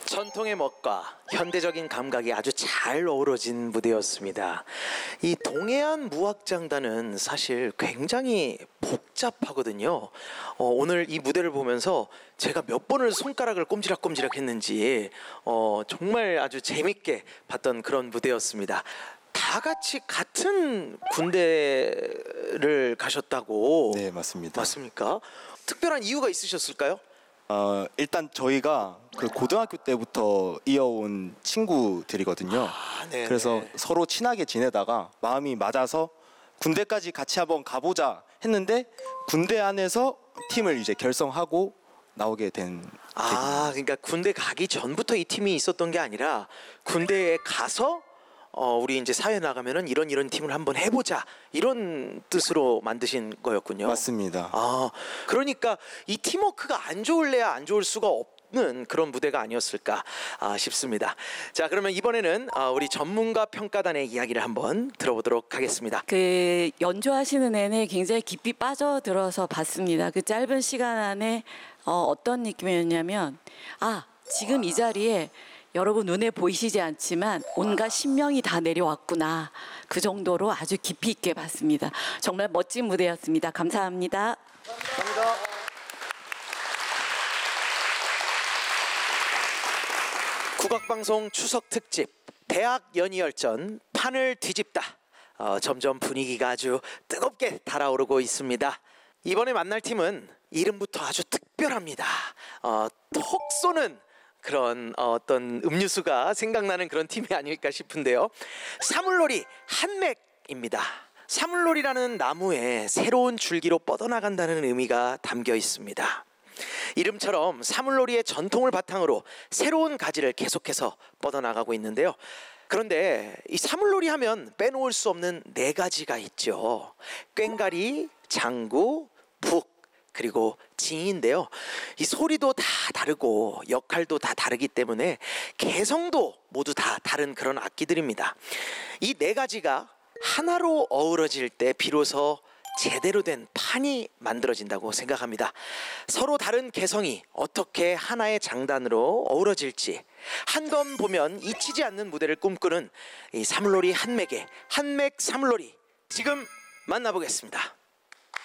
전통의 멋과 현대적인 감각이 아주 잘 어우러진 무대였습니다. 이 동해안 무학장단은 사실 굉장히 복잡하거든요. 오늘 이 무대를 보면서 제가 몇 번을 손가락을 꼼지락꼼지락 했는지 정말 아주 재밌게 봤던 그런 무대였습니다. 다 같이 같은 군대를 가셨다고. 네, 맞습니다. 맞습니까? 특별한 이유가 있으셨을까요? 일단 저희가 그 고등학교 때부터 이어온 친구들이거든요. 그래서 서로 친하게 지내다가 마음이 맞아서 군대까지 같이 한번 가보자 했는데 군대 안에서 팀을 이제 결성하고 나오게 된. 그러니까 군대 가기 전부터 이 팀이 있었던 게 아니라 군대에 가서 우리 이제 사회 나가면은 이런 팀을 한번 해보자 이런 뜻으로 만드신 거였군요. 맞습니다. 그러니까 이 팀워크가 안 좋을래야 안 좋을 수가 없는 그런 무대가 아니었을까 싶습니다. 자, 그러면 이번에는 우리 전문가 평가단의 이야기를 한번 들어보도록 하겠습니다. 그 연주하시는 내내 굉장히 깊이 빠져들어서 봤습니다. 그 짧은 시간 안에 어떤 느낌이었냐면 지금 이 자리에 여러분 눈에 보이시지 않지만 온갖 신명이 다 내려왔구나. 그 정도로 아주 깊이 있게 봤습니다. 정말 멋진 무대였습니다. 감사합니다. 감사합니다. 국악방송 추석 특집 대학 연희열전 판을 뒤집다. 점점 분위기가 아주 뜨겁게 달아오르고 있습니다. 이번에 만날 팀은 이름부터 아주 특별합니다. 톡 쏘는 그런 어떤 음료수가 생각나는 그런 팀이 아닐까 싶은데요. 사물놀이 한맥입니다. 사물놀이라는 나무에 새로운 줄기로 뻗어나간다는 의미가 담겨 있습니다. 이름처럼 사물놀이의 전통을 바탕으로 새로운 가지를 계속해서 뻗어나가고 있는데요. 그런데 이 사물놀이 하면 빼놓을 수 없는 네 가지가 있죠. 꽹가리, 장구, 북, 그리고 징인데요. 이 소리도 다 다르고 역할도 다 다르기 때문에 개성도 모두 다 다른 그런 악기들입니다. 이 네 가지가 하나로 어우러질 때 비로소 제대로 된 판이 만들어진다고 생각합니다. 서로 다른 개성이 어떻게 하나의 장단으로 어우러질지 한 번 보면 잊히지 않는 무대를 꿈꾸는 이 사물놀이 한맥의 한맥 사물놀이 지금 만나보겠습니다.